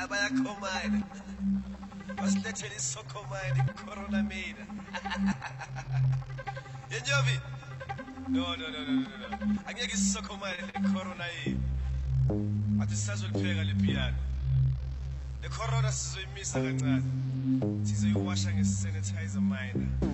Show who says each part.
Speaker 1: abayakhomana basilethele isokhomana icorona mina yenjobi no angeke isisokhomane lecorona yini athi sisazolipheka lepiano lecorona sizoyimisa kancane sizoyiwasha ngesanitizer minor